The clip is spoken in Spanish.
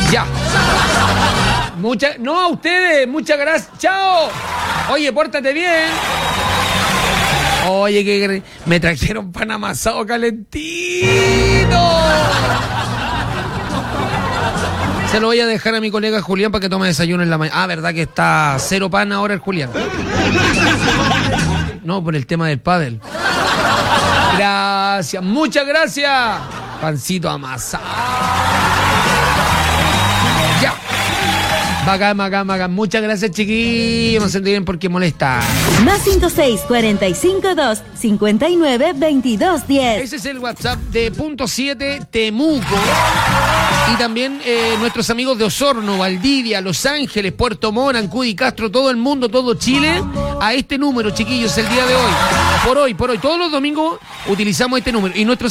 Ya. No a ustedes, muchas gracias. ¡Chao! Oye, pórtate bien. Oye, que me trajeron pan amasado calentito. Se lo voy a dejar a mi colega Julián para que tome desayuno en la mañana. Ah, ¿verdad que está cero pan ahora el Julián? No, por el tema del pádel. Gracias, muchas gracias. Pancito amasado. Ya. Bacán. Muchas gracias, chiquillos. No se entienden por qué molesta. Más 56452592210. Ese es el WhatsApp de .7 Temuco. Y también nuestros amigos de Osorno, Valdivia, Los Ángeles, Puerto Montt, Ancud y Castro, todo el mundo, todo Chile, a este número, chiquillos, el día de hoy. Por hoy. Todos los domingos utilizamos este número. Y nuestros